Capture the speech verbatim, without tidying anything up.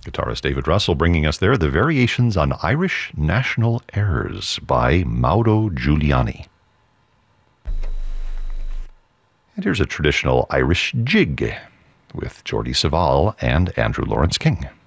Guitarist David Russell bringing us there the Variations on Irish National Airs by Mauro Giuliani. And here's a traditional Irish jig with Geordie Savall and Andrew Lawrence King.